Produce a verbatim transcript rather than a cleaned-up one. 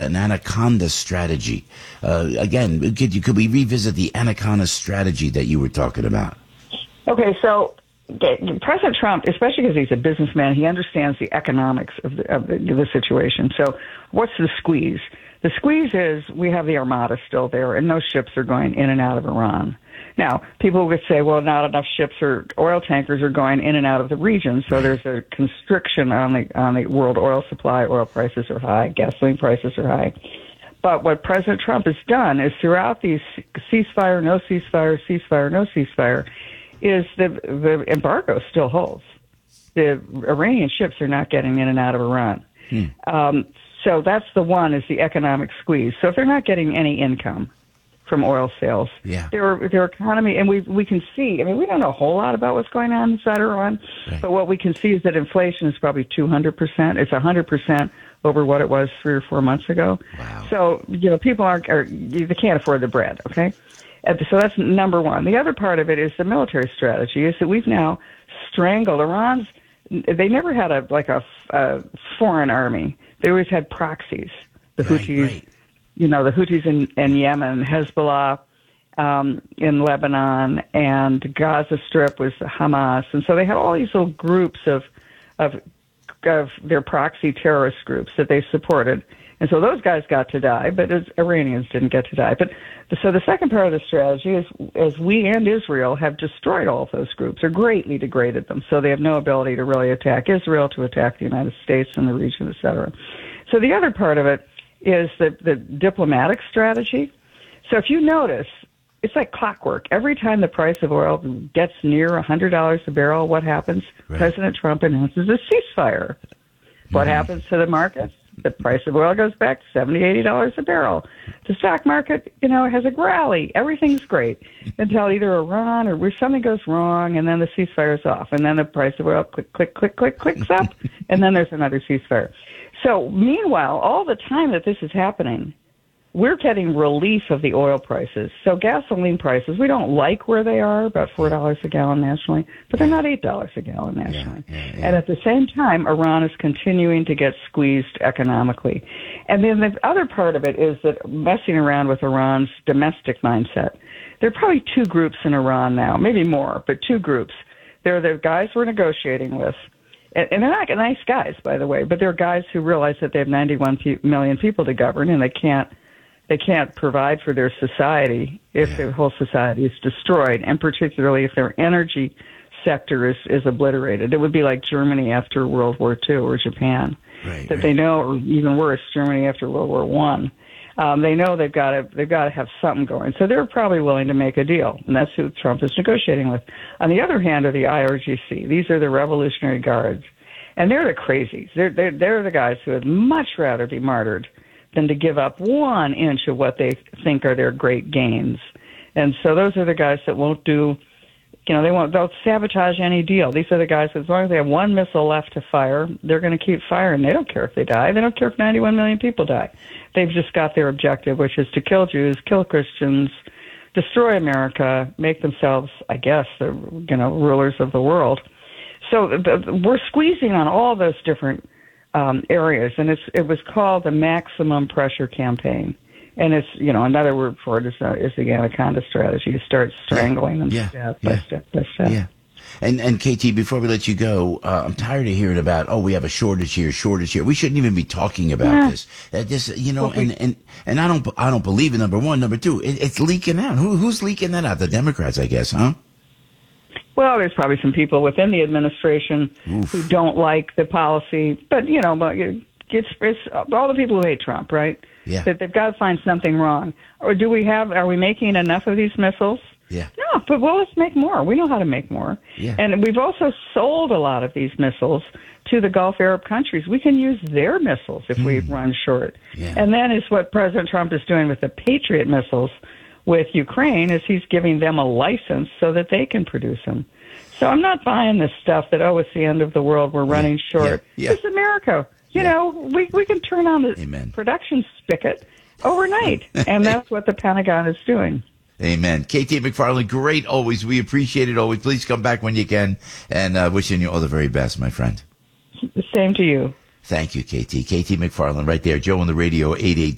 an anaconda strategy. Uh, again, could, could we revisit the anaconda strategy that you were talking about? Okay, so President Trump, especially because he's a businessman, he understands the economics of the, of the, the situation. So what's the squeeze? The squeeze is we have the Armada still there, and those ships are going in and out of Iran. Now, people would say, well, not enough ships or oil tankers are going in and out of the region, so there's a constriction on the on the world oil supply. Oil prices are high, gasoline prices are high. But what President Trump has done is throughout these ceasefire, no ceasefire, ceasefire, no ceasefire, is the the embargo still holds. The Iranian ships are not getting in and out of Iran. Hmm. Um, so that's the one, is the economic squeeze. So if they're not getting any income from oil sales, yeah. their their economy, and we we can see, I mean, we don't know a whole lot about what's going on inside Iran, right. But what we can see is that inflation is probably two hundred percent. It's one hundred percent over what it was three or four months ago. Wow. So, you know, people aren't, are, they can't afford the bread, okay? So that's number one. The other part of it is the military strategy, is that we've now strangled Iran's. They never had a like a, a foreign army. They always had proxies. The right, Houthis, right. you know, the Houthis in, in Yemen, Hezbollah um, in Lebanon, and Gaza Strip was Hamas. And so they had all these little groups of of of their proxy terrorist groups that they supported. And so those guys got to die, but as Iranians didn't get to die. But so the second part of the strategy is, as we and Israel have destroyed all of those groups, or greatly degraded them, so they have no ability to really attack Israel, to attack the United States and the region, et cetera. So the other part of it is the, the diplomatic strategy. So if you notice, it's like clockwork. Every time the price of oil gets near one hundred dollars a barrel, what happens? Right. President Trump announces a ceasefire. What mm-hmm. happens to the markets? The price of oil goes back to seventy dollars, eighty dollars a barrel. The stock market, you know, has a rally. Everything's great until either Iran or where something goes wrong, and then the ceasefire's off. And then the price of oil click, click, click, click, clicks up, and then there's another ceasefire. So meanwhile, all the time that this is happening, we're getting relief of the oil prices. So gasoline prices, we don't like where they are, about four dollars a gallon nationally, but they're not eight dollars a gallon nationally. Yeah, yeah, yeah. And at the same time, Iran is continuing to get squeezed economically. And then the other part of it is that messing around with Iran's domestic mindset. There are probably two groups in Iran now, maybe more, but two groups. There are the guys we're negotiating with, and they're not nice guys, by the way, but they're guys who realize that they have ninety-one million people to govern, and they can't They can't provide for their society if yeah. their whole society is destroyed, and particularly if their energy sector is, is obliterated. It would be like Germany after World War Two or Japan, right, that right. they know, or even worse, Germany after World War One. Um, they know they've got to they've got to have something going, so they're probably willing to make a deal, and that's who Trump is negotiating with. On the other hand, are the I R G C. These are the Revolutionary Guards, and they're the crazies. They're they're, they're the guys who would much rather be martyred than to give up one inch of what they think are their great gains. And so those are the guys that won't do, you know, they won't, they'll sabotage any deal. These are the guys that as long as they have one missile left to fire, they're going to keep firing. They don't care if they die. They don't care if ninety-one million people die. They've just got their objective, which is to kill Jews, kill Christians, destroy America, make themselves, I guess, the, you know, rulers of the world. So the, we're squeezing on all those different Um, areas, and it's it was called the maximum pressure campaign, and it's, you know, another word for it is, uh, is the anaconda strategy. You start strangling yeah. them yeah. step yeah. by step by step. Yeah. And and K T, before we let you go, uh, I'm tired of hearing about, oh, we have a shortage here, shortage here. We shouldn't even be talking about yeah. this. Uh, this, you know, well, and, and and I don't I don't believe it. Number one, number two, it, it's leaking out. Who who's leaking that out? The Democrats, I guess, huh? Well, there's probably some people within the administration Oof. who don't like the policy, but you know, but it's, it's all the people who hate Trump, right? Yeah. That they've got to find something wrong. Or do we have? Are we making enough of these missiles? Yeah. No, but well, let's make more. We know how to make more. Yeah. And we've also sold a lot of these missiles to the Gulf Arab countries. We can use their missiles if hmm. we run short. Yeah. And then is what President Trump is doing with the Patriot missiles with Ukraine, is he's giving them a license so that they can produce them. So I'm not buying this stuff that, oh, it's the end of the world, we're running yeah. short. Yeah. Yeah. It's America. You yeah. know, we, we can turn on the Amen. production spigot overnight, and that's what the Pentagon is doing. Amen. K T McFarland, great always. We appreciate it always. Please come back when you can, and uh, wishing you all the very best, my friend. The same to you. Thank you, K T. K T McFarland right there. Joe on the radio, eight eight